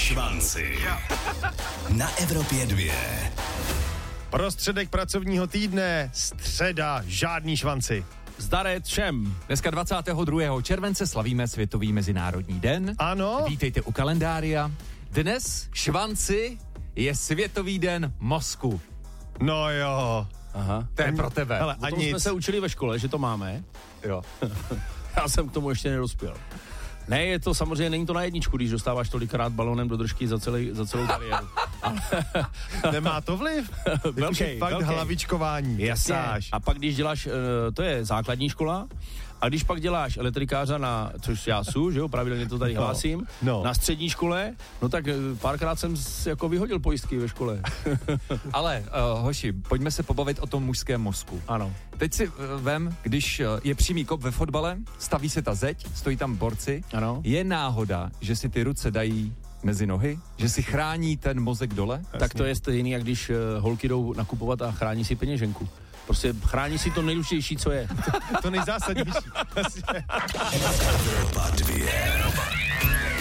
švanci. Na Evropě 2. Prostředek pracovního týdne, středa, žádný švanci. Zdarec všem. Dneska 22. července slavíme Světový mezinárodní den. Ano. Vítejte u kalendária. Dnes švanci je Světový den mozku. No jo. Aha. To je pro tebe. Hele, O tom jsme se učili ve škole, že to máme. Jo. Já jsem k tomu ještě nedospěl. Ne, je to samozřejmě, není to na jedničku, když dostáváš tolikrát balonem do držky za celou kariéru. Nemá to vliv? Velký. Fakt hlavičkování. Jasně. Kesáš. A pak když děláš, to je základní škola, a když pak děláš elektrikáře což já jsem, že jo, pravidelně to tady hlásím, na střední škole, no tak párkrát jsem jako vyhodil pojistky ve škole. Ale, hoši, pojďme se pobavit o tom mužském mozku. Ano. Teď si vem, když je přímý kop ve fotbale, staví se ta zeď, stojí tam borci, Ano. je náhoda, že si ty ruce dají mezi nohy, že si chrání ten mozek dole? Tak to je stejný, jak když holky jdou nakupovat a chrání si peněženku. Prostě chrání si to nejdůležitější, co je. To nejzásadnější. Evropa 2.